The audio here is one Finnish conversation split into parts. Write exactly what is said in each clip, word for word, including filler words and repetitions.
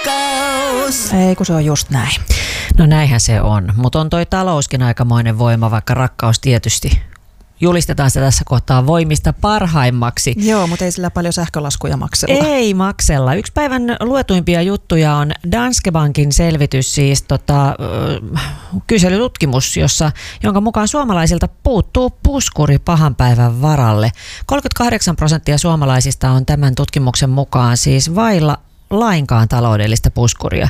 rakkaus. Ei, kun se on just näin. No näinhän se on, mutta on toi talouskin aikamoinen voima, vaikka rakkaus tietysti. Julistetaan se tässä kohtaa voimista parhaimmaksi. Joo, mutta ei sillä paljon sähkölaskuja maksella. Ei maksella. Yksi päivän luetuimpia juttuja on Danske Bankin selvitys, siis tota, kyselytutkimus, jossa, jonka mukaan suomalaisilta puuttuu puskuri pahan päivän varalle. kolmekymmentäkahdeksan prosenttia suomalaisista on tämän tutkimuksen mukaan siis vailla lainkaan taloudellista puskuria.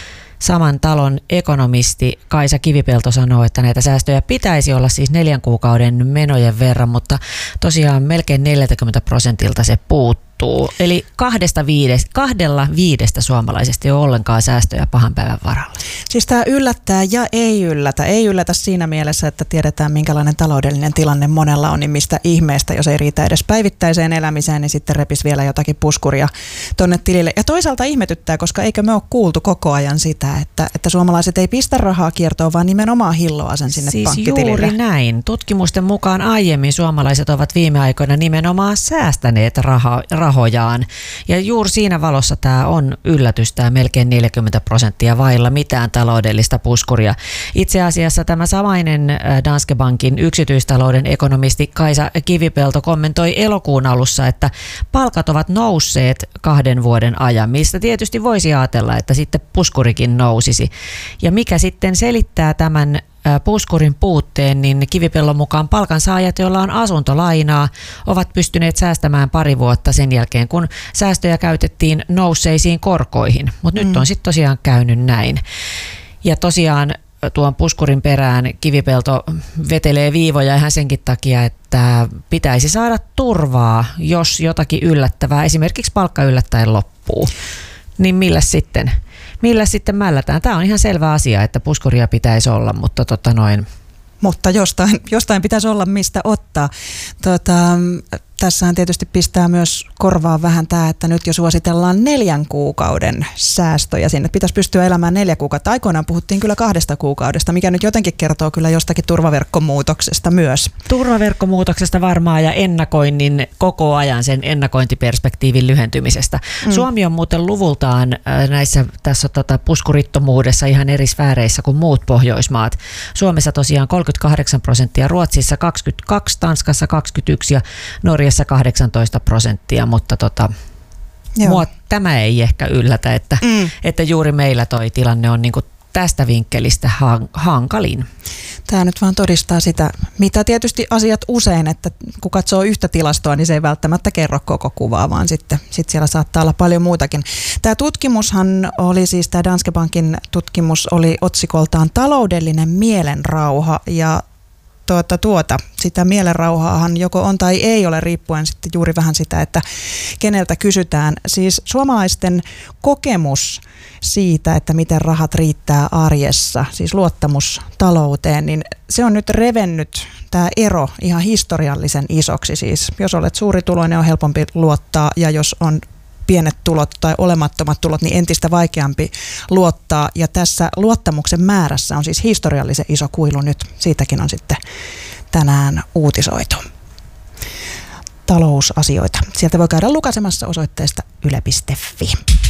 Saman talon ekonomisti Kaisa Kivipelto sanoo, että näitä säästöjä pitäisi olla siis neljän kuukauden menojen verran, mutta tosiaan melkein neljäkymmentä prosentilta se puuttuu. Eli kahdesta viidestä, kahdella viidestä suomalaisesta ei ole ollenkaan säästöjä pahan päivän varalle. Siis tämä yllättää ja ei yllätä. Ei yllätä siinä mielessä, että tiedetään minkälainen taloudellinen tilanne monella on, niin mistä ihmeestä, jos ei riitä edes päivittäiseen elämiseen, niin sitten repis vielä jotakin puskuria tonne tilille. Ja toisaalta ihmetyttää, koska eikö me ole kuultu koko ajan sitä, että, että suomalaiset ei pistä rahaa kiertoon, vaan nimenomaan hilloa sen sinne siis pankkitilille. Juuri näin. Tutkimusten mukaan aiemmin suomalaiset ovat viime aikoina nimenomaan säästäneet rahaa, rahojaan. Ja juuri siinä valossa tämä on yllätys, tämä melkein neljäkymmentä prosenttia vailla mitään taloudellista puskuria. Itse asiassa tämä samainen Danske Bankin yksityistalouden ekonomisti Kaisa Kivipelto kommentoi elokuun alussa, että palkat ovat nousseet kahden vuoden ajan, mistä tietysti voisi ajatella, että sitten puskurikin nousisi. Ja mikä sitten selittää tämän puskurin puutteen, niin Kivipellon mukaan palkansaajat, joilla on asuntolainaa, ovat pystyneet säästämään pari vuotta sen jälkeen, kun säästöjä käytettiin nousseisiin korkoihin. Mutta mm. nyt on sitten tosiaan käynyt näin. Ja tosiaan tuon puskurin perään Kivipelto vetelee viivoja ihan senkin takia, että pitäisi saada turvaa, jos jotakin yllättävää, esimerkiksi palkka yllättäen loppuu. Niin millä sitten? Millä sitten mällätään? Tämä on ihan selvä asia, että puskuria pitäisi olla, mutta tota noin. Mutta jostain, jostain pitäisi olla mistä ottaa. Tota, tässähän tietysti pistää myös korvaan vähän tämä, että nyt jo suositellaan neljän kuukauden säästöjä sinne. Pitäisi pystyä elämään neljä kuukautta. Aikoinaan puhuttiin kyllä kahdesta kuukaudesta, mikä nyt jotenkin kertoo kyllä jostakin turvaverkkomuutoksesta myös. Turvaverkkomuutoksesta varmaan ja ennakoinnin koko ajan sen ennakointiperspektiivin lyhentymisestä. Mm. Suomi on muuten luvultaan näissä tässä tota, puskurittomuudessa ihan eri sfääreissä kuin muut Pohjoismaat. Suomessa tosiaan kolmekymmentäkahdeksan prosenttia, Ruotsissa kaksikymmentäkaksi, Tanskassa kaksikymmentäyksi ja Norjassa kahdeksantoista prosenttia, mutta tota, mua tämä ei ehkä yllätä, että, mm. että juuri meillä toi tilanne on niinku tästä vinkkelistä hankalin. Tämä nyt vaan todistaa sitä, mitä tietysti asiat usein, että kun katsoo yhtä tilastoa, niin se ei välttämättä kerro koko kuvaa, vaan sitten sit siellä saattaa olla paljon muutakin. Tämä tutkimushan oli siis, tämä Danske Bankin tutkimus oli otsikoltaan taloudellinen mielenrauha ja Tuota, tuota, sitä mielenrauhaahan joko on tai ei ole, riippuen sitten juuri vähän sitä, että keneltä kysytään. Siis suomalaisten kokemus siitä, että miten rahat riittää arjessa, siis luottamus talouteen, niin se on nyt revennyt tämä ero ihan historiallisen isoksi. Siis jos olet suurituloinen, on helpompi luottaa, ja jos on pienet tulot tai olemattomat tulot, niin entistä vaikeampi luottaa. Ja tässä luottamuksen määrässä on siis historiallisen iso kuilu nyt. Siitäkin on sitten tänään uutisoitu. Talousasioita. Sieltä voi käydä lukaisemassa osoitteesta yle piste fi.